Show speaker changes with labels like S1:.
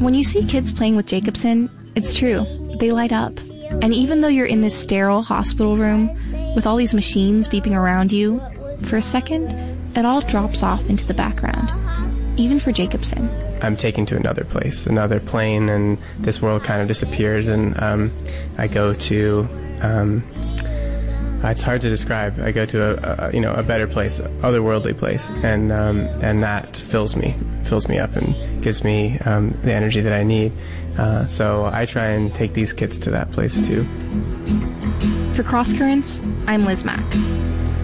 S1: When you see kids playing with Jacobson, it's true. They light up. And even though you're in this sterile hospital room with all these machines beeping around you, for a second, it all drops off into the background. Even for Jacobson.
S2: I'm taken to another place, another plane, and this world kind of disappears, and I go to... it's hard to describe. I go to a better place, otherworldly place, and that fills me up and gives me the energy that I need. So I try and take these kids to that place too.
S1: For Cross Currents, I'm Liz Mack.